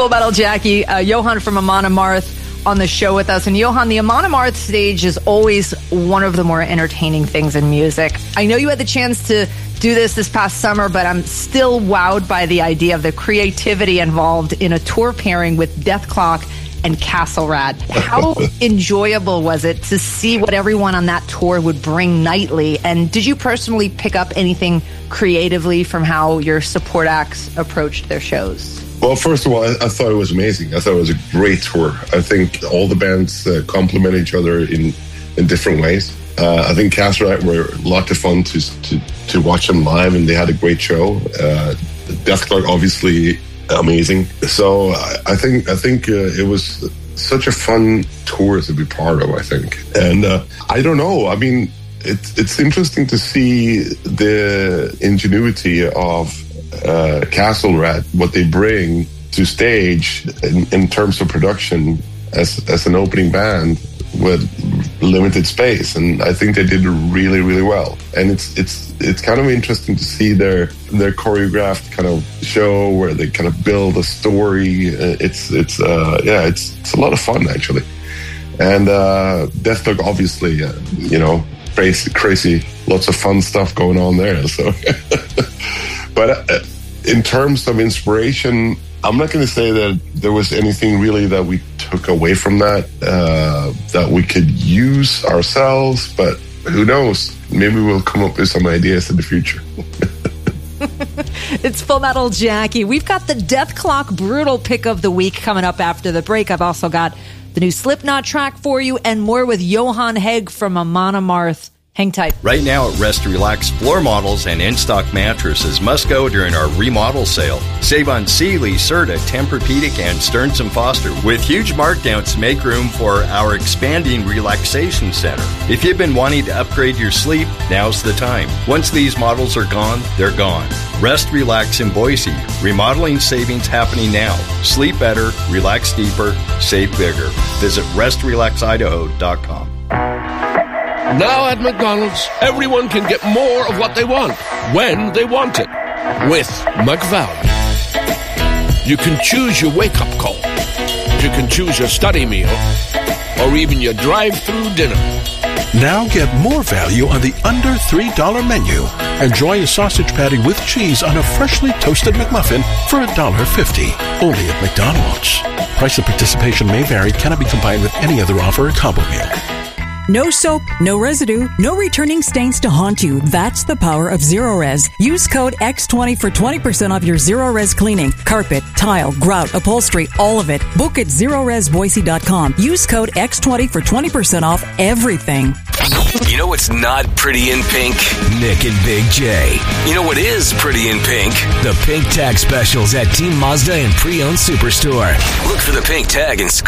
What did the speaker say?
Full Metal Jackie, Johan from Amon Amarth on the show with us. And Johan, the Amon Amarth stage is always one of the more entertaining things in music. I know you had the chance to do this past summer, but I'm still wowed by the idea of the creativity involved in a tour pairing with Dethklok and Castle Rat. How enjoyable was it to see what everyone on that tour would bring nightly? And did you personally pick up anything creatively from how your support acts approached their shows? Well, first of all, I thought it was amazing. I thought it was a great tour. I think all the bands complement each other in different ways. I think Castle Rat were a lot of fun to watch them live, and they had a great show. Dethklok, obviously, amazing. So I think it was such a fun tour to be part of, I think. And I don't know. I mean, it's interesting to see the ingenuity of Castle Rat, what they bring to stage in terms of production as an opening band with limited space, and I think they did really, really well. And it's kind of interesting to see their choreographed kind of show where they kind of build a story. It's a lot of fun, actually. And Dethklok, obviously, crazy, lots of fun stuff going on there. So, but in terms of inspiration, I'm not going to say that there was anything really that we took away from that we could use ourselves, but who knows? Maybe we'll come up with some ideas in the future. It's Full Metal Jackie. We've got the Dethklok Brutal pick of the week coming up after the break. I've also got the new Slipknot track for you and more with Johan Hegg from Amon Amarth. Hang tight. Right now at Rest Relax, floor models and in-stock mattresses must go during our remodel sale. Save on Sealy, Serta, Tempur-Pedic, and Stearns & Foster with huge markdowns to make room for our expanding relaxation center. If you've been wanting to upgrade your sleep, now's the time. Once these models are gone, they're gone. Rest Relax in Boise. Remodeling savings happening now. Sleep better, relax deeper, save bigger. Visit restrelaxidaho.com. Now at McDonald's, everyone can get more of what they want, when they want it, with McValue. You can choose your wake-up call. You can choose your study meal, or even your drive-through dinner. Now get more value on the under $3 menu. Enjoy a sausage patty with cheese on a freshly toasted McMuffin for $1.50. Only at McDonald's. Price of participation may vary. Cannot be combined with any other offer or combo meal. No soap, no residue, no returning stains to haunt you. That's the power of Zero-Res. Use code X20 for 20% off your Zero-Res cleaning. Carpet, tile, grout, upholstery, all of it. Book at ZeroResBoise.com. Use code X20 for 20% off everything. You know what's not pretty in pink? Nick and Big J. You know what is pretty in pink? The pink tag specials at Team Mazda and Pre-Owned Superstore. Look for the pink tag and